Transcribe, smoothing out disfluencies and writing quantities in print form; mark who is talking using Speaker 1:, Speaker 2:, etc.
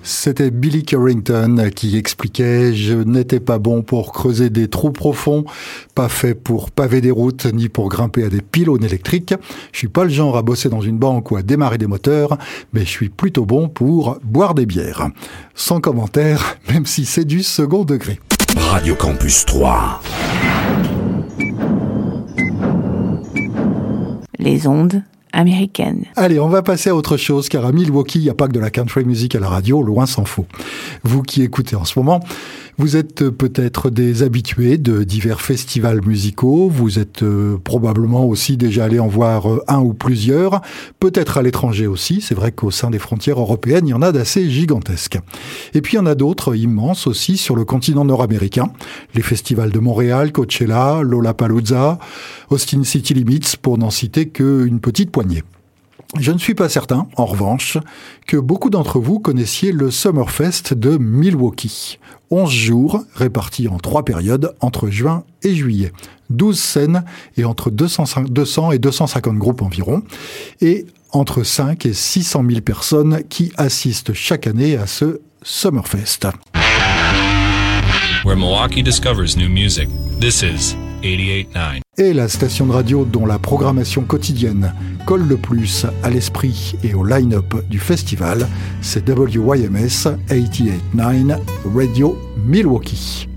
Speaker 1: C'était Billy Currington qui expliquait « Je n'étais pas bon pour creuser des trous profonds, pas fait pour paver des routes, ni pour grimper à des pylônes électriques. Je suis pas le genre à bosser dans une banque ou à démarrer des moteurs, mais je suis plutôt bon pour boire des bières. » Sans commentaire, même si c'est du second degré.
Speaker 2: Radio Campus 3.
Speaker 3: Les ondes américaine.
Speaker 1: Allez, on va passer à autre chose, car à Milwaukee, il n'y a pas que de la country music à la radio, loin s'en faut. Vous qui écoutez en ce moment, vous êtes peut-être des habitués de divers festivals musicaux, vous êtes probablement aussi déjà allé en voir un ou plusieurs, peut-être à l'étranger aussi, c'est vrai qu'au sein des frontières européennes, il y en a d'assez gigantesques. Et puis il y en a d'autres immenses aussi sur le continent nord-américain, les festivals de Montréal, Coachella, Lollapalooza, Austin City Limits, pour n'en citer qu'une petite poignée. Je ne suis pas certain, en revanche, que beaucoup d'entre vous connaissiez le Summerfest de Milwaukee. 11 jours répartis en 3 périodes entre juin et juillet. 12 scènes et entre 200 et 250 groupes environ. Et entre 5 et 600 000 personnes qui assistent chaque année à ce Summerfest.
Speaker 4: Where Milwaukee discovers new music. This is 88.9.
Speaker 1: Et la station de radio dont la programmation quotidienne colle le plus à l'esprit et au line-up du festival, c'est WYMS 88.9 Radio Milwaukee.